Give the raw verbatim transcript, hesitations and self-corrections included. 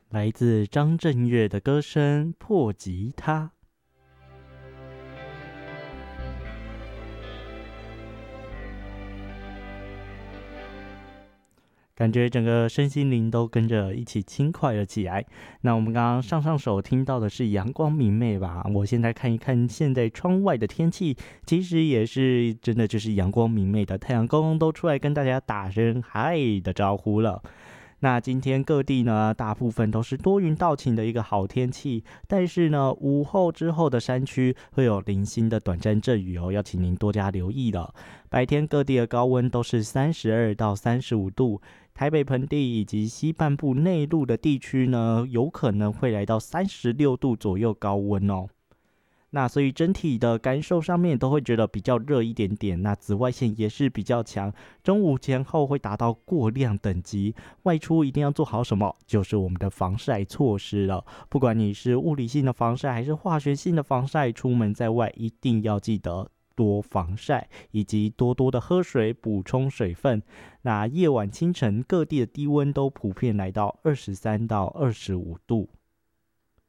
来自张震岳的歌声《破吉他》。感觉整个身心灵都跟着一起轻快了起来。那我们刚刚上上首听到的是阳光明媚吧？我现在看一看现在窗外的天气，其实也是真的就是阳光明媚的，太阳公公都出来跟大家打声嗨的招呼了。那今天各地呢，大部分都是多云到晴的一个好天气，但是呢，午后之后的山区会有零星的短暂阵雨哦，要请您多加留意了。白天各地的高温都是三十二到三十五度，台北盆地以及西半部内陆的地区呢，有可能会来到三十六度左右高温哦。那所以整体的感受上面都会觉得比较热一点点，那紫外线也是比较强，中午前后会达到过量等级，外出一定要做好什么，就是我们的防晒措施了。不管你是物理性的防晒还是化学性的防晒，出门在外一定要记得多防晒，以及多多的喝水，补充水分。那夜晚清晨各地的低温都普遍来到二十三到二十五度。